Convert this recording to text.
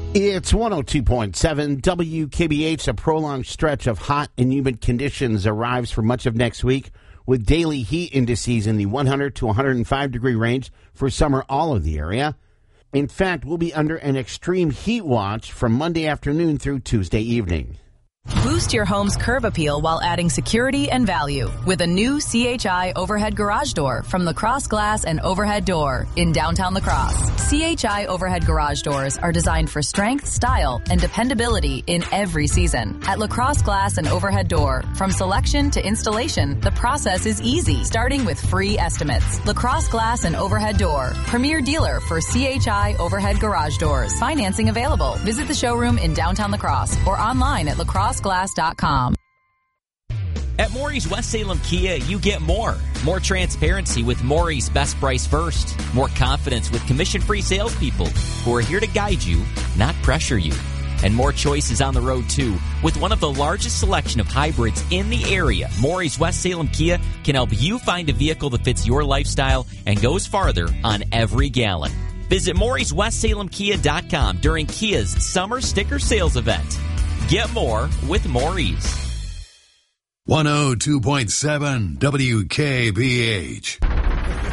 It's 102.7 WKBH. A prolonged stretch of hot and humid conditions arrives for much of next week, with daily heat indices in the 100 to 105 degree range for summer all of the area. In fact, we'll be under an extreme heat watch from Monday afternoon through Tuesday evening. Boost your home's curb appeal while adding security and value with a new CHI overhead garage door from LaCrosse Glass and Overhead Door in downtown LaCrosse. CHI overhead garage doors are designed for strength, style, and dependability in every season. At LaCrosse Glass and Overhead Door, from selection to installation, the process is easy, starting with free estimates. LaCrosse Glass and Overhead Door, premier dealer for CHI overhead garage doors. Financing available. Visit the showroom in downtown LaCrosse or online at lacrosseglass.com. At Maury's West Salem Kia, you get more. More transparency with Maury's Best Price First. More confidence with commission-free salespeople who are here to guide you, not pressure you. And more choices on the road, too. With one of the largest selection of hybrids in the area, Maury's West Salem Kia can help you find a vehicle that fits your lifestyle and goes farther on every gallon. Visit Maury'sWestSalemKia.com during Kia's Summer Sticker Sales Event. Get more with Maury's. 102.7 WKBH.